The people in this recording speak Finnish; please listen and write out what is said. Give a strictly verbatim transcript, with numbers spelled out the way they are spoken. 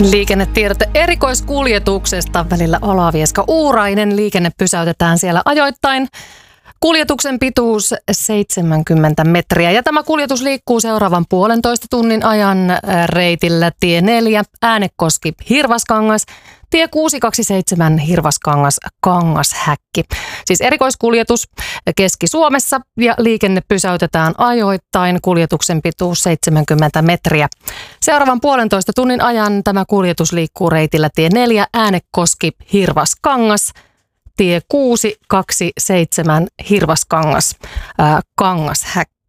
Liikennetiedote erikoiskuljetuksesta välillä Olavieska-Uurainen. Liikenne pysäytetään siellä ajoittain. Kuljetuksen pituus seitsemänkymmentä metriä ja tämä kuljetus liikkuu seuraavan puolentoista tunnin ajan reitillä tie neljä Äänekoski Hirvaskangas, tie kuusi kaksikymmentäseitsemän Hirvaskangas Kangashäkki. Siis erikoiskuljetus Keski-Suomessa ja liikenne pysäytetään ajoittain. Kuljetuksen pituus seitsemänkymmentä metriä. Seuraavan puolentoista tunnin ajan tämä kuljetus liikkuu reitillä tie neljä Äänekoski Hirvaskangas, tie kuusi kaksikymmentäseitsemän Hirvaskangas ää, Kangashäkki.